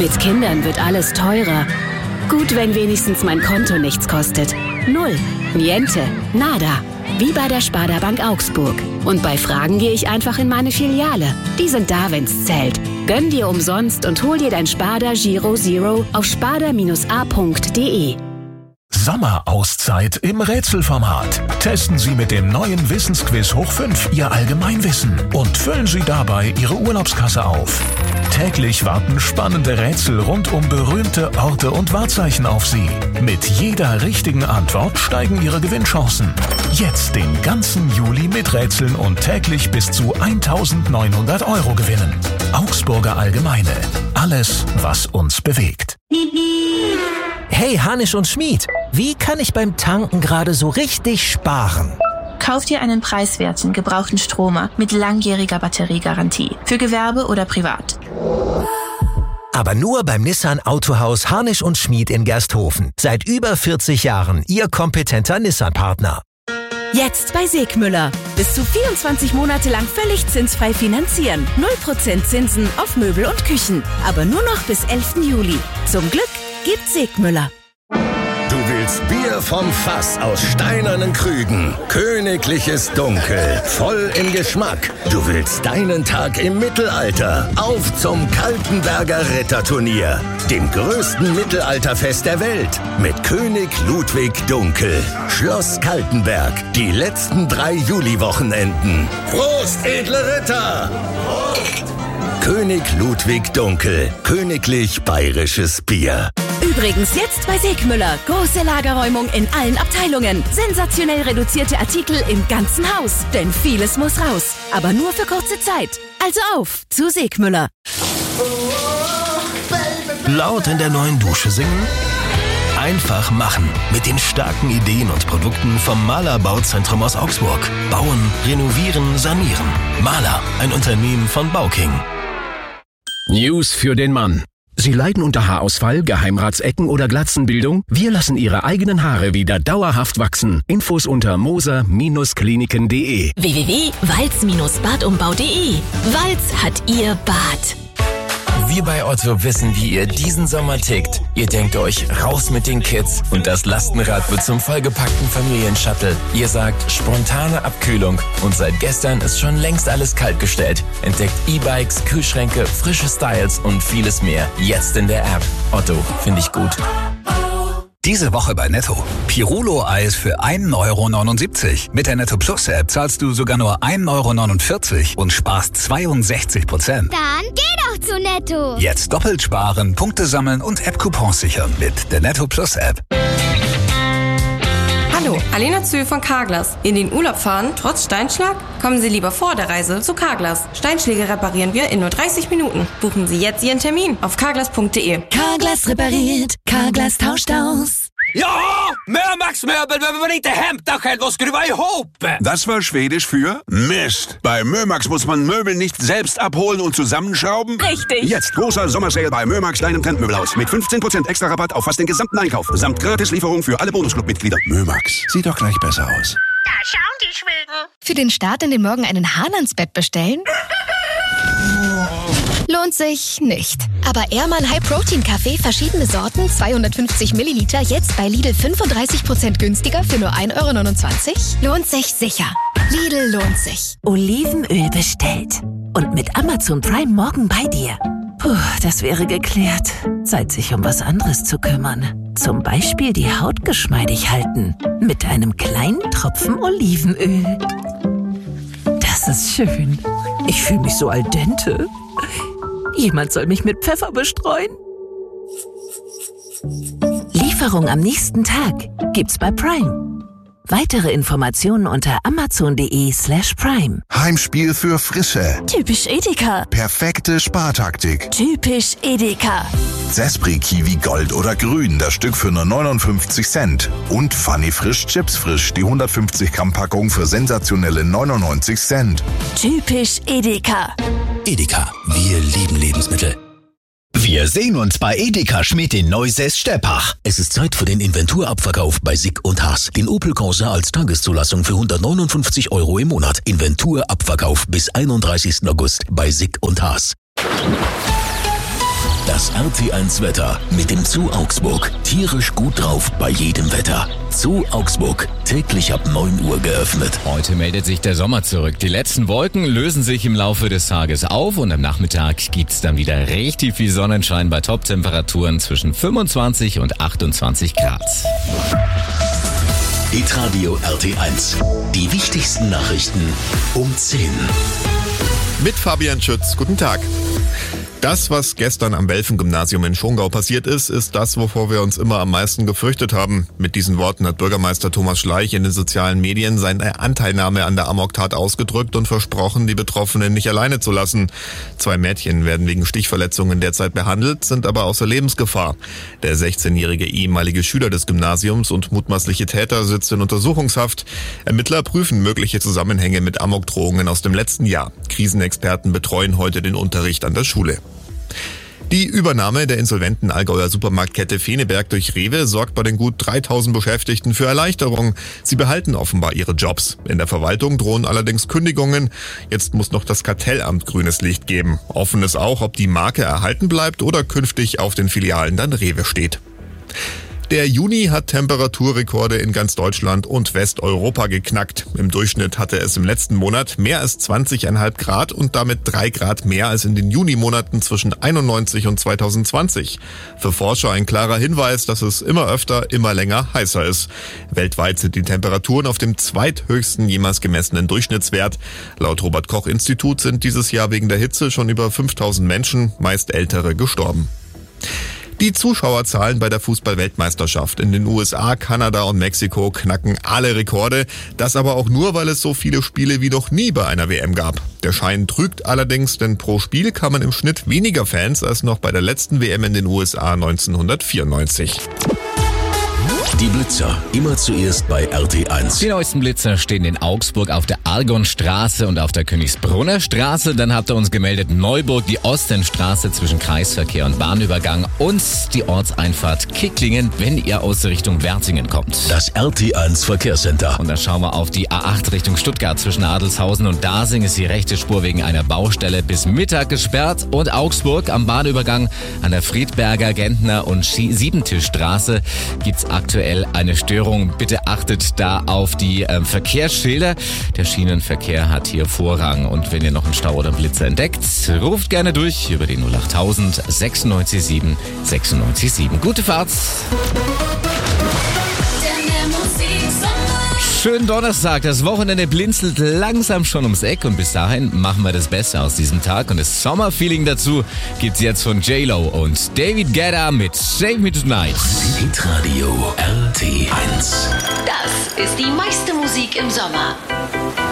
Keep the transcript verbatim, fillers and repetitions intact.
Mit Kindern wird alles teurer. Gut, wenn wenigstens mein Konto nichts kostet. Null. Niente. Nada. Wie bei der Sparda Bank Augsburg. Und bei Fragen gehe ich einfach in meine Filiale. Die sind da, wenn's zählt. Gönn dir umsonst und hol dir dein Sparda Giro Zero auf sparda a punkt de. Sommerauszeit im Rätselformat. Testen Sie mit dem neuen Wissensquiz Hoch fünf Ihr Allgemeinwissen und füllen Sie dabei Ihre Urlaubskasse auf. Täglich warten spannende Rätsel rund um berühmte Orte und Wahrzeichen auf Sie. Mit jeder richtigen Antwort steigen Ihre Gewinnchancen. Jetzt den ganzen Juli miträtseln und täglich bis zu eintausendneunhundert Euro gewinnen. Augsburger Allgemeine. Alles, was uns bewegt. Hey Hanisch und Schmied, wie kann ich beim Tanken gerade so richtig sparen? Kauf dir einen preiswerten, gebrauchten Stromer mit langjähriger Batteriegarantie. Für Gewerbe oder privat. Aber nur beim Nissan Autohaus Harnisch und Schmied in Gersthofen. Seit über vierzig Jahren Ihr kompetenter Nissan-Partner. Jetzt bei Segmüller. Bis zu vierundzwanzig Monate lang völlig zinsfrei finanzieren. null Prozent Zinsen auf Möbel und Küchen. Aber nur noch bis elften Juli. Zum Glück gibt Segmüller. Du willst Bier vom Fass aus steinernen Krügen. Königliches Dunkel, voll im Geschmack. Du willst deinen Tag im Mittelalter. Auf zum Kaltenberger Ritterturnier, dem größten Mittelalterfest der Welt. Mit König Ludwig Dunkel. Schloss Kaltenberg, die letzten drei Juliwochenenden. Prost, edle Ritter! Prost! König Ludwig Dunkel. Königlich bayerisches Bier. Übrigens jetzt bei Segmüller. Große Lagerräumung in allen Abteilungen. Sensationell reduzierte Artikel im ganzen Haus. Denn vieles muss raus. Aber nur für kurze Zeit. Also auf zu Segmüller. Laut in der neuen Dusche singen? Einfach machen. Mit den starken Ideen und Produkten vom Maler Bauzentrum aus Augsburg. Bauen, renovieren, sanieren. Maler, ein Unternehmen von Bauking. News für den Mann. Sie leiden unter Haarausfall, Geheimratsecken oder Glatzenbildung? Wir lassen Ihre eigenen Haare wieder dauerhaft wachsen. Infos unter moser Kliniken punkt de. w w w punkt walz badumbau punkt de. Walz hat Ihr Bad. Wir bei Otto wissen, wie ihr diesen Sommer tickt. Ihr denkt euch, raus mit den Kids und das Lastenrad wird zum vollgepackten Familienshuttle. Ihr sagt, spontane Abkühlung und seit gestern ist schon längst alles kaltgestellt. Entdeckt E-Bikes, Kühlschränke, frische Styles und vieles mehr. Jetzt in der App. Otto, finde ich gut. Diese Woche bei Netto. Pirulo-Eis für ein Euro neunundsiebzig. Mit der Netto Plus App zahlst du sogar nur ein Euro neunundvierzig und sparst zweiundsechzig Prozent. Dann geh doch zu Netto. Jetzt doppelt sparen, Punkte sammeln und App-Coupons sichern mit der Netto Plus App. Hallo, Alena Zühl von Carglass. In den Urlaub fahren, trotz Steinschlag? Kommen Sie lieber vor der Reise zu Carglass. Steinschläge reparieren wir in nur dreißig Minuten. Buchen Sie jetzt Ihren Termin auf carglass punkt de. Carglass repariert, Carglass tauscht aus. Ja, Mömax Möbel, wenn man nicht Hemd da was skruva ihop. Das war Schwedisch für Mist. Bei Mömax muss man Möbel nicht selbst abholen und zusammenschrauben. Richtig. Jetzt großer Sommersale bei Mömax, deinem Trendmöbelhaus. Mit fünfzehn Prozent extra Rabatt auf fast den gesamten Einkauf. Samt Gratislieferung für alle Bonusclub-Mitglieder. Mömax, sieht doch gleich besser aus. Da schauen die Schweden. Für den Start in den Morgen einen Hahn ans Bett bestellen? Lohnt sich nicht. Aber Ehrmann High Protein Kaffee, verschiedene Sorten, zweihundertfünfzig Milliliter, jetzt bei Lidl fünfunddreißig Prozent günstiger für nur ein Euro neunundzwanzig? Lohnt sich sicher. Lidl lohnt sich. Olivenöl bestellt. Und mit Amazon Prime morgen bei dir. Puh, das wäre geklärt. Zeit, sich um was anderes zu kümmern. Zum Beispiel die Haut geschmeidig halten. Mit einem kleinen Tropfen Olivenöl. Das ist schön. Ich fühle mich so al dente. Jemand soll mich mit Pfeffer bestreuen. Lieferung am nächsten Tag gibt's bei Prime. Weitere Informationen unter amazon punkt de slash prime. Heimspiel für Frische. Typisch Edeka. Perfekte Spartaktik. Typisch Edeka. Zespri Kiwi Gold oder Grün, das Stück für nur neunundfünfzig Cent. Und Funny Frisch Chips Frisch, die hundertfünfzig Gramm Packung für sensationelle neunundneunzig Cent. Typisch Edeka. Edeka, wir lieben Lebensmittel. Wir sehen uns bei Edeka Schmidt in Neusäß-Steppach. Es ist Zeit für den Inventurabverkauf bei Sick und Haas. Den Opel Corsa als Tageszulassung für hundertneunundfünfzig Euro im Monat. Inventurabverkauf bis einunddreißigsten August bei Sick und Haas. Das Das R T eins Wetter mit dem Zoo Augsburg. Tierisch gut drauf bei jedem Wetter. Zoo Augsburg, täglich ab neun Uhr geöffnet. Heute meldet sich der Sommer zurück. Die letzten Wolken lösen sich im Laufe des Tages auf und am Nachmittag gibt's dann wieder richtig viel Sonnenschein bei Top-Temperaturen zwischen fünfundzwanzig und achtundzwanzig Grad. Hitradio R T eins. Die wichtigsten Nachrichten um zehn. Mit Fabian Schütz. Guten Tag. Das, was gestern am Welfen-Gymnasium in Schongau passiert ist, ist das, wovor wir uns immer am meisten gefürchtet haben. Mit diesen Worten hat Bürgermeister Thomas Schleich in den sozialen Medien seine Anteilnahme an der Amoktat ausgedrückt und versprochen, die Betroffenen nicht alleine zu lassen. Zwei Mädchen werden wegen Stichverletzungen derzeit behandelt, sind aber außer Lebensgefahr. Der sechzehnjährige ehemalige Schüler des Gymnasiums und mutmaßliche Täter sitzt in Untersuchungshaft. Ermittler prüfen mögliche Zusammenhänge mit Amokdrohungen aus dem letzten Jahr. Krisenexperten betreuen heute den Unterricht an der Schule. Die Übernahme der insolventen Allgäuer Supermarktkette Feneberg durch Rewe sorgt bei den gut dreitausend Beschäftigten für Erleichterung. Sie behalten offenbar ihre Jobs. In der Verwaltung drohen allerdings Kündigungen. Jetzt muss noch das Kartellamt grünes Licht geben. Offen ist auch, ob die Marke erhalten bleibt oder künftig auf den Filialen dann Rewe steht. Der Juni hat Temperaturrekorde in ganz Deutschland und Westeuropa geknackt. Im Durchschnitt hatte es im letzten Monat mehr als zwanzig Komma fünf Grad und damit drei Grad mehr als in den Junimonaten zwischen einundneunzig und zweitausendzwanzig. Für Forscher ein klarer Hinweis, dass es immer öfter, immer länger heißer ist. Weltweit sind die Temperaturen auf dem zweithöchsten jemals gemessenen Durchschnittswert. Laut Robert-Koch-Institut sind dieses Jahr wegen der Hitze schon über fünftausend Menschen, meist Ältere, gestorben. Die Zuschauerzahlen bei der Fußball-Weltmeisterschaft in den U S A, Kanada und Mexiko knacken alle Rekorde. Das aber auch nur, weil es so viele Spiele wie noch nie bei einer W M gab. Der Schein trügt allerdings, denn pro Spiel kamen im Schnitt weniger Fans als noch bei der letzten W M in den U S A neunzehnhundertvierundneunzig. Die Blitzer, immer zuerst bei R T eins. Die neuesten Blitzer stehen in Augsburg auf der Argonstraße und auf der Königsbrunner Straße. Dann habt ihr uns gemeldet Neuburg, die Ostenstraße zwischen Kreisverkehr und Bahnübergang und die Ortseinfahrt Kicklingen, wenn ihr aus Richtung Wertingen kommt. Das R T eins Verkehrscenter. Und dann schauen wir auf die A acht Richtung Stuttgart zwischen Adelshausen und Dasing ist die rechte Spur wegen einer Baustelle bis Mittag gesperrt. Und Augsburg am Bahnübergang an der Friedberger, Gentner und Siebentischstraße gibt's aktuell eine Störung. Bitte achtet da auf die äh, Verkehrsschilder. Der Schienenverkehr hat hier Vorrang. Und wenn ihr noch einen Stau oder einen Blitzer entdeckt, ruft gerne durch über die null achttausend sechsundneunzig sieben sechsundneunzig sieben. Gute Fahrt! Schönen Donnerstag, das Wochenende blinzelt langsam schon ums Eck und bis dahin machen wir das Beste aus diesem Tag und das Sommerfeeling dazu gibt's jetzt von J-Lo und David Guetta mit Save Me Tonight. Hitradio R T eins. Das ist die meiste Musik im Sommer.